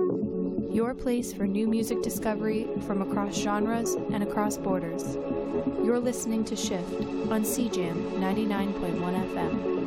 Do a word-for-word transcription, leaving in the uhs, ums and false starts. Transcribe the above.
Your place for new music discovery from across genres and across borders. You're listening to Shift on C J A M ninety-nine point one F M.